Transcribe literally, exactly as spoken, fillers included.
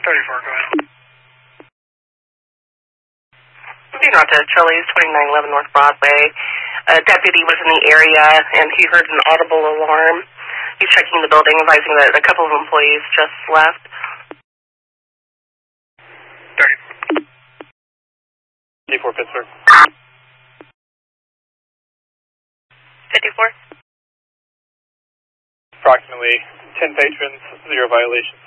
thirty-four, go ahead. Being on to Chili's, twenty-nine eleven North Broadway. A deputy was in the area, and he heard an audible alarm. He's checking the building, advising that a couple of employees just left. thirty-four. fifty-four, Pittsburgh. fifty-four. Approximately ten patrons, zero violations.